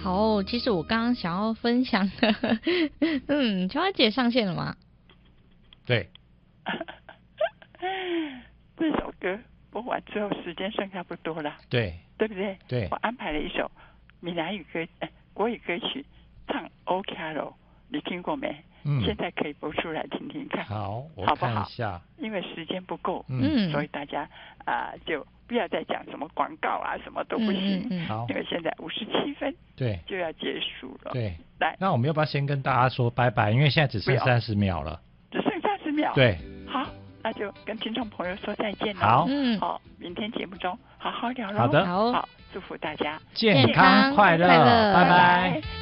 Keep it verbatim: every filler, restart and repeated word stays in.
好，其实我刚刚想要分享的，嗯，秋花姐上线了吗？ 对。 这首歌播完之后，时间剩下不多了， 对， 对不对？ 对。 我安排了一首闽南语歌、呃、国语歌曲，唱《O Carol》，你听过没？嗯，现在可以播出来听听看。 好，我好不好？ 看一下。 因为时间不够， 嗯， 所以大家啊、呃、就不要再讲什么广告啊，什么都不行。 嗯嗯嗯， 好，因为现在五十七分， 对， 就要结束了。 对， 来， 那我们要不要先跟大家说拜拜？因为现在只剩三十秒了。 只剩三十秒。 对， 好，那就跟听众朋友说再见了。 好， 嗯， 好，明天节目中好好聊喽。 好的， 好，祝福大家健康快乐，拜拜。